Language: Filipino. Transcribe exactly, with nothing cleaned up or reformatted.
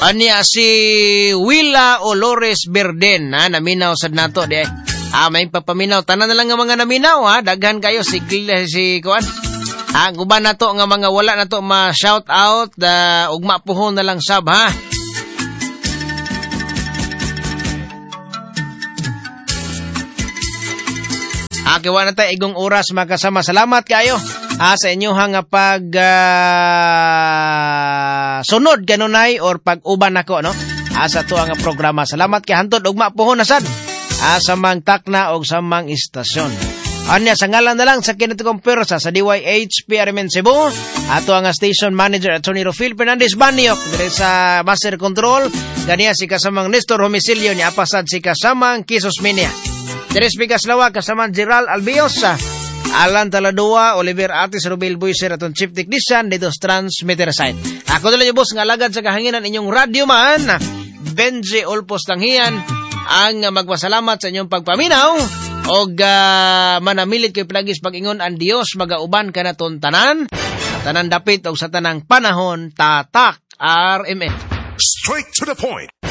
Anya si Willa Olores Berden, ha, naminaw sad nato di. Ah, may papaminaw tanan na lang nga mga naminaw ha, daghan kayo si si kuan. Ah, guban nato nga mga wala nato ma shout out da uh, ugma puhon na lang sab ha. Ah, kiwa na tayo igong oras makasama. Salamat kayo ah, sa inyo nga pag uh, sunod kanunay or pag-uban ako, no? Ah, sa to ang programa. Salamat kay hantod ugma pohon na sad. Ah, sa mang takna o sa mang istasyon. Anya, sa ngalan na lang sa kinitikong persa sa D Y H P R M N Cebu. Ato ang station manager Attorney Rofil Fernandez Baniok dire sa Master Control. Ganiya si kasamang Nestor Homicilio ni apasad si kasamang Kisos Minia. Deres Pikas Lawa, kasaman Gerald Albiosa, Alan Taladua, Oliver Atis, Rubil Buiser, atong Chief Technician, dito sa Transmitter Site. Ako nila yung boss, nga lagad sa kahanginan inyong radio man, Benji Olpos Tanghian, ang magpasalamat sa inyong pagpaminaw, o uh, manamilit kay Plagis pag-ingon ang Diyos, magauban ka na tanan, tanan dapit o sa tanang panahon, tatak, R M N. Straight to the point.